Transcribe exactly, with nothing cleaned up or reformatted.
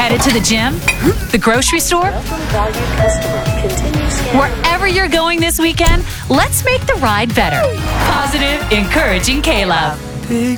Headed to the gym? The grocery store? Wherever you're going this weekend, let's make the ride better. Positive, encouraging K-Love. Big